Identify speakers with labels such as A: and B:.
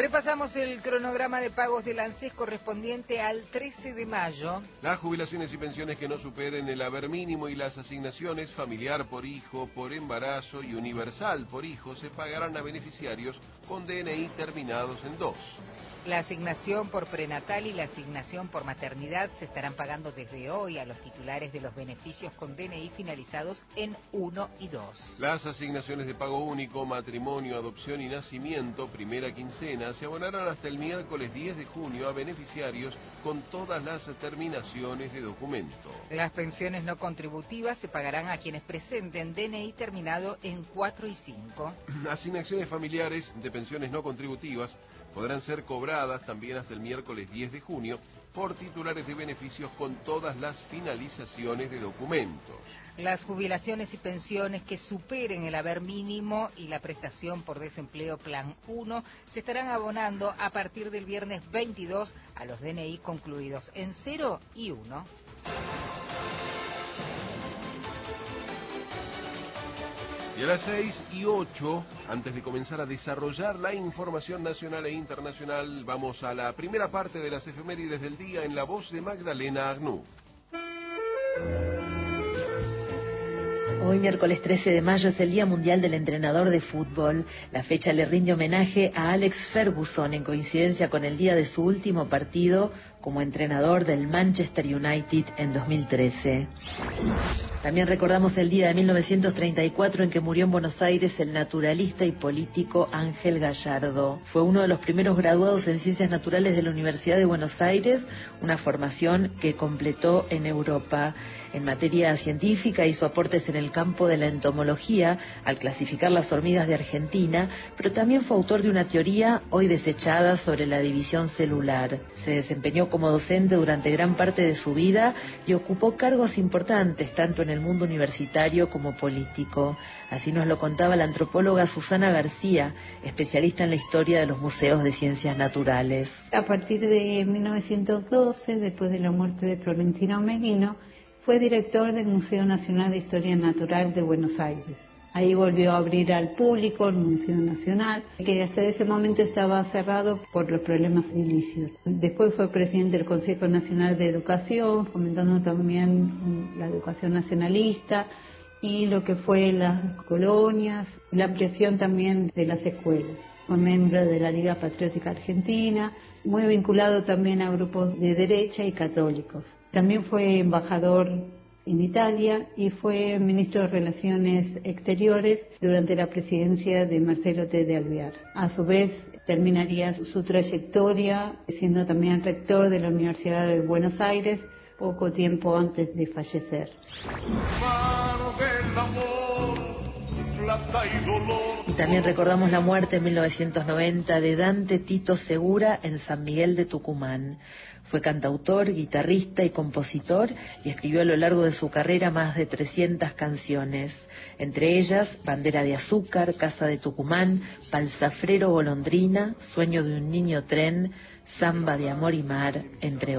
A: Repasamos el cronograma de pagos del ANSES correspondiente al 13 de mayo.
B: Las jubilaciones y pensiones que no superen el haber mínimo y las asignaciones familiar por hijo, por embarazo y universal por hijo se pagarán a beneficiarios con DNI terminados en 2.
A: La asignación por prenatal y la asignación por maternidad se estarán pagando desde hoy a los titulares de los beneficios con DNI finalizados en 1 y 2.
B: Las asignaciones de pago único, matrimonio, adopción y nacimiento, primera quincena, se abonarán hasta el miércoles 10 de junio a beneficiarios con todas las terminaciones de documento.
A: Las pensiones no contributivas se pagarán a quienes presenten DNI terminado en 4 y 5.
B: Asignaciones familiares de pensiones no contributivas podrán ser cobradas también hasta el miércoles 10 de junio por titulares de beneficios con todas las finalizaciones de documentos.
A: Las jubilaciones y pensiones que superen el haber mínimo y la prestación por desempleo Plan 1 se estarán abonando a partir del viernes 22 a los DNI concluidos en 0 y 1.
B: Y a las 6 y 8, antes de comenzar a desarrollar la información nacional e internacional, vamos a la primera parte de las efemérides del día en la voz de Magdalena Agnú.
C: Hoy, miércoles 13 de mayo, es el Día Mundial del Entrenador de Fútbol. La fecha le rinde homenaje a Alex Ferguson en coincidencia con el día de su último partido como entrenador del Manchester United en 2013. También recordamos el día de 1934 en que murió en Buenos Aires el naturalista y político Ángel Gallardo. Fue uno de los primeros graduados en Ciencias Naturales de la Universidad de Buenos Aires, una formación que completó en Europa. En materia científica hizo aportes en el campo de la entomología al clasificar las hormigas de Argentina, pero también fue autor de una teoría hoy desechada sobre la división celular. Se desempeñó como docente durante gran parte de su vida y ocupó cargos importantes tanto en el mundo universitario como político. Así nos lo contaba la antropóloga Susana García, especialista en la historia de los museos de ciencias naturales.
D: A partir de 1912, después de la muerte de Florentino Meguino, fue director del Museo Nacional de Historia Natural de Buenos Aires. Ahí volvió a abrir al público el Museo Nacional, que hasta ese momento estaba cerrado por los problemas edilicios. Después fue presidente del Consejo Nacional de Educación, fomentando también la educación nacionalista y lo que fue las colonias, la ampliación también de las escuelas. Fue miembro de la Liga Patriótica Argentina, muy vinculado también a grupos de derecha y católicos. También fue embajador en Italia y fue ministro de Relaciones Exteriores durante la presidencia de Marcelo T. de Alvear. A su vez, terminaría su trayectoria siendo también rector de la Universidad de Buenos Aires poco tiempo antes de fallecer.
C: Y también recordamos la muerte en 1990 de Dante Tito Segura en San Miguel de Tucumán. Fue cantautor, guitarrista y compositor y escribió a lo largo de su carrera más de 300 canciones, entre ellas Bandera de Azúcar, Casa de Tucumán, Palzafrero Golondrina, Sueño de un niño tren, Samba de amor y mar, entre otras.